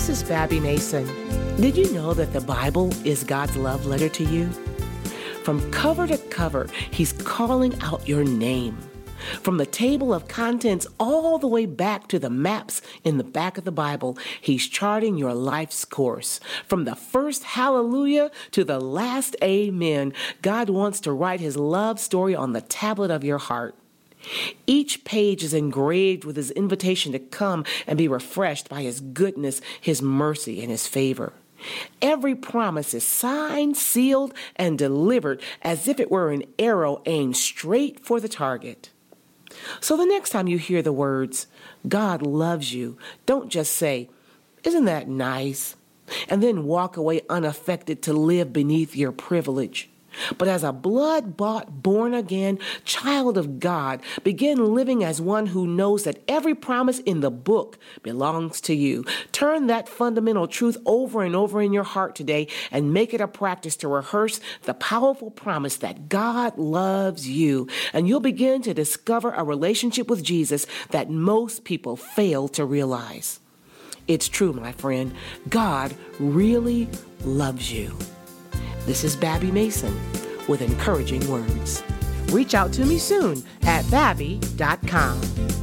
This is Babby Mason. Did you know that the Bible is God's love letter to you? From cover to cover, He's calling out your name. From the table of contents all the way back to the maps in the back of the Bible, He's charting your life's course. From the first hallelujah to the last amen, God wants to write His love story on the tablet of your heart. Each page is engraved with His invitation to come and be refreshed by His goodness, His mercy, and His favor. Every promise is signed, sealed, and delivered as if it were an arrow aimed straight for the target. So the next time you hear the words, God loves you, don't just say, isn't that nice? And then walk away unaffected to live beneath your privilege. But as a blood-bought, born-again child of God, begin living as one who knows that every promise in the book belongs to you. Turn that fundamental truth over and over in your heart today and make it a practice to rehearse the powerful promise that God loves you. And you'll begin to discover a relationship with Jesus that most people fail to realize. It's true, my friend. God really loves you. This is Babby Mason with encouraging words. Reach out to me soon at babby.com.